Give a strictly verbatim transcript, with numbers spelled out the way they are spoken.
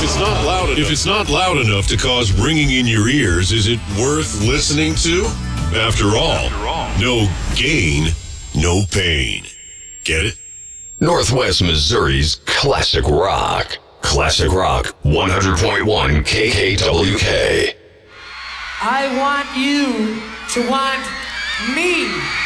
it's not loud enough, if it's not loud enough to cause ringing in your ears, is it worth listening to? After all, After all. no gain, no pain. Get it? Northwest Missouri's classic rock. Classic Rock one hundred point one K K W K. I want you to want me.